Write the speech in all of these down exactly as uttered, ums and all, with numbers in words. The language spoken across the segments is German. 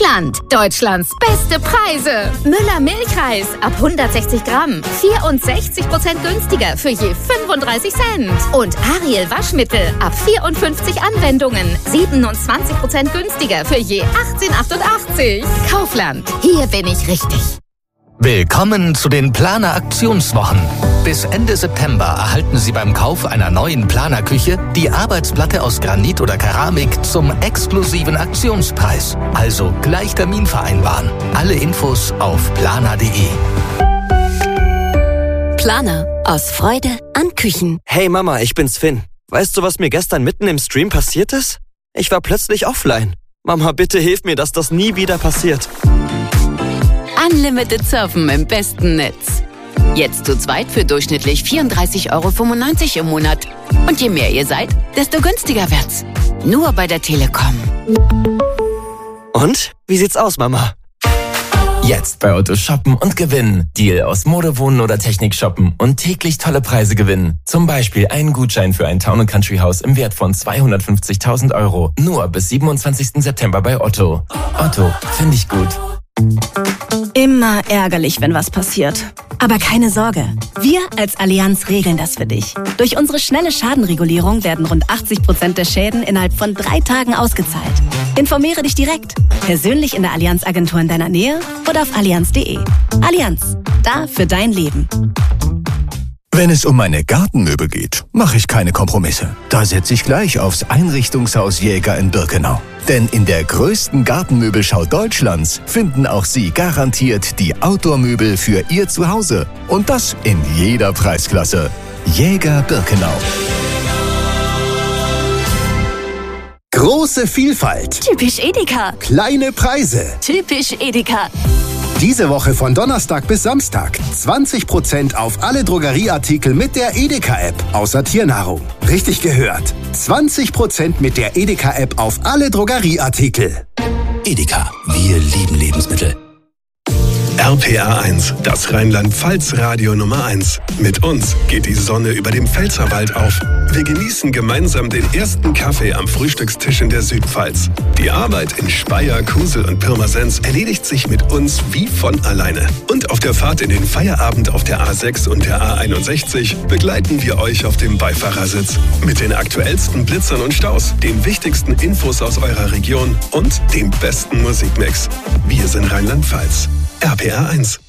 Kaufland, Deutschlands beste Preise. Müller Milchreis ab hundertsechzig Gramm, vierundsechzig Prozent günstiger für je fünfunddreißig Cent. Und Ariel Waschmittel ab vierundfünfzig Anwendungen, siebenundzwanzig Prozent günstiger für je achtzehn achtundachtzig. Kaufland, hier bin ich richtig. Willkommen zu den Planer-Aktionswochen. Bis Ende September erhalten Sie beim Kauf einer neuen Planer-Küche die Arbeitsplatte aus Granit oder Keramik zum exklusiven Aktionspreis. Also gleich Termin vereinbaren. Alle Infos auf planer punkt de. Planer. Aus Freude an Küchen. Hey Mama, ich bin's Finn. Weißt du, was mir gestern mitten im Stream passiert ist? Ich war plötzlich offline. Mama, bitte hilf mir, dass das nie wieder passiert. Unlimited Surfen im besten Netz. Jetzt zu zweit für durchschnittlich vierunddreißig Euro fünfundneunzig im Monat. Und je mehr ihr seid, desto günstiger wird's. Nur bei der Telekom. Und? Wie sieht's aus, Mama? Jetzt bei Otto shoppen und gewinnen. Deal aus Mode, Wohnen oder Technik shoppen und täglich tolle Preise gewinnen. Zum Beispiel einen Gutschein für ein Town and Country Haus im Wert von zweihundertfünfzigtausend Euro. Nur bis siebenundzwanzigsten September bei Otto. Otto, finde ich gut. Immer ärgerlich, wenn was passiert. Aber keine Sorge, wir als Allianz regeln das für dich. Durch unsere schnelle Schadenregulierung werden rund achtzig Prozent der Schäden innerhalb von drei Tagen ausgezahlt. Informiere dich direkt, persönlich in der Allianz-Agentur in deiner Nähe oder auf allianz punkt de. Allianz, da für dein Leben. Wenn es um meine Gartenmöbel geht, mache ich keine Kompromisse. Da setze ich gleich aufs Einrichtungshaus Jäger in Birkenau. Denn in der größten Gartenmöbelschau Deutschlands finden auch Sie garantiert die Outdoor-Möbel für Ihr Zuhause. Und das in jeder Preisklasse. Jäger Birkenau. Große Vielfalt. Typisch Edeka. Kleine Preise. Typisch Edeka. Diese Woche von Donnerstag bis Samstag zwanzig Prozent auf alle Drogerieartikel mit der Edeka-App, außer Tiernahrung. Richtig gehört. zwanzig Prozent mit der Edeka-App auf alle Drogerieartikel. Edeka, wir lieben Lebensmittel. R P R eins, das Rheinland-Pfalz-Radio Nummer eins. Mit uns geht die Sonne über dem Pfälzerwald auf. Wir genießen gemeinsam den ersten Kaffee am Frühstückstisch in der Südpfalz. Die Arbeit in Speyer, Kusel und Pirmasens erledigt sich mit uns wie von alleine. Und auf der Fahrt in den Feierabend auf der A sechs und der A einundsechzig begleiten wir euch auf dem Beifahrersitz. Mit den aktuellsten Blitzern und Staus, den wichtigsten Infos aus eurer Region und dem besten Musikmix. Wir sind Rheinland-Pfalz. R P R eins.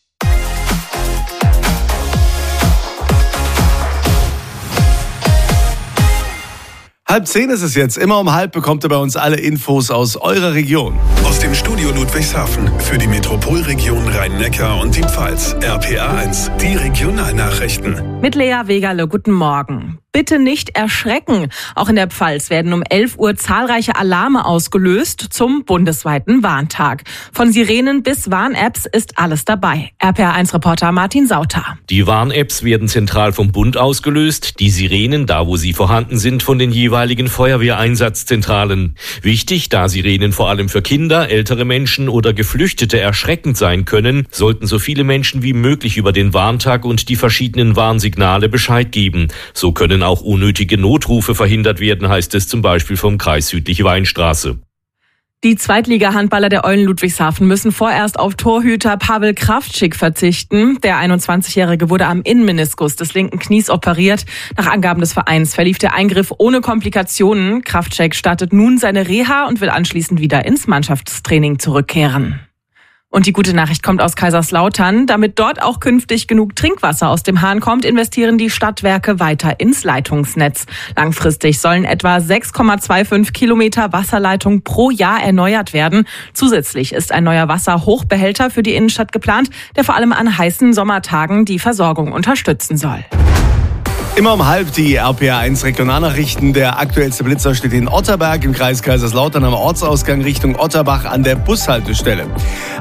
Halb zehn ist es jetzt. Immer um halb bekommt ihr bei uns alle Infos aus eurer Region. Aus dem Studio Ludwigshafen für die Metropolregion Rhein-Neckar und die Pfalz. R P R eins, die Regionalnachrichten. Mit Lea Wegerle, guten Morgen. Bitte nicht erschrecken. Auch in der Pfalz werden um elf Uhr zahlreiche Alarme ausgelöst zum bundesweiten Warntag. Von Sirenen bis Warn-Apps ist alles dabei. R P R eins Reporter Martin Sauter. Die Warn-Apps werden zentral vom Bund ausgelöst, die Sirenen, da wo sie vorhanden sind, von den jeweiligen Feuerwehreinsatzzentralen. Wichtig, da Sirenen vor allem für Kinder, ältere Menschen oder Geflüchtete erschreckend sein können, sollten so viele Menschen wie möglich über den Warntag und die verschiedenen Warnsignale Bescheid geben. So können auch unnötige Notrufe verhindert werden, heißt es zum Beispiel vom Kreis Südliche Weinstraße. Die Zweitliga-Handballer der Eulen Ludwigshafen müssen vorerst auf Torhüter Pavel Kravtschik verzichten. Der einundzwanzigjährige wurde am Innenmeniskus des linken Knies operiert. Nach Angaben des Vereins verlief der Eingriff ohne Komplikationen. Kravtschik startet nun seine Reha und will anschließend wieder ins Mannschaftstraining zurückkehren. Und die gute Nachricht kommt aus Kaiserslautern. Damit dort auch künftig genug Trinkwasser aus dem Hahn kommt, investieren die Stadtwerke weiter ins Leitungsnetz. Langfristig sollen etwa sechs Komma fünfundzwanzig Kilometer Wasserleitung pro Jahr erneuert werden. Zusätzlich ist ein neuer Wasserhochbehälter für die Innenstadt geplant, der vor allem an heißen Sommertagen die Versorgung unterstützen soll. Immer um halb die R P R eins Regionalnachrichten. Der aktuellste Blitzer steht in Otterberg im Kreis Kaiserslautern am Ortsausgang Richtung Otterbach an der Bushaltestelle.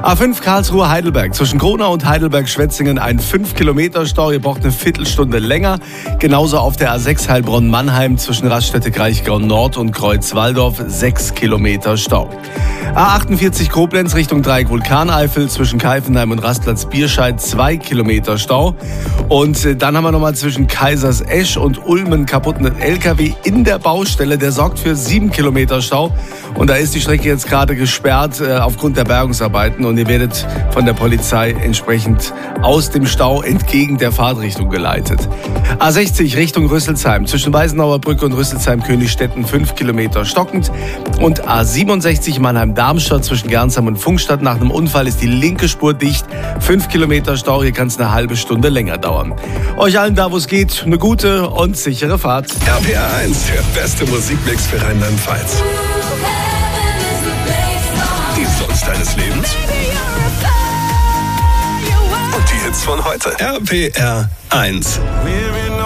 A fünf Karlsruhe-Heidelberg. Zwischen Gronau und Heidelberg-Schwetzingen ein fünf Kilometer Stau. Ihr braucht eine Viertelstunde länger. Genauso auf der A sechs Heilbronn-Mannheim zwischen Raststätte-Kraichgau-Nord und Kreuz-Walldorf sechs Kilometer Stau. A achtundvierzig Koblenz Richtung Dreieck Vulkaneifel zwischen Keifenheim und Rastplatz Bierscheid zwei Kilometer Stau. Und dann haben wir nochmal zwischen Kaisersesch und Ulmen kaputten L K W in der Baustelle. Der sorgt für sieben Kilometer Stau. Und da ist die Strecke jetzt gerade gesperrt äh, aufgrund der Bergungsarbeiten. Und ihr werdet von der Polizei entsprechend aus dem Stau entgegen der Fahrtrichtung geleitet. A sechzig Richtung Rüsselsheim zwischen Weißenauer Brücke und Rüsselsheim-Königstetten fünf Kilometer stockend. Und A siebenundsechzig Mannheim-Darmstadt zwischen Gernsheim und Funkstadt. Nach einem Unfall ist die linke Spur dicht. fünf Kilometer Stau, hier kann es eine halbe Stunde länger dauern. Euch allen da, wo es geht, eine gute und sichere Fahrt. R P R eins, der beste Musikmix für Rheinland-Pfalz. Die Songs deines Lebens und die Hits von heute. R P R eins.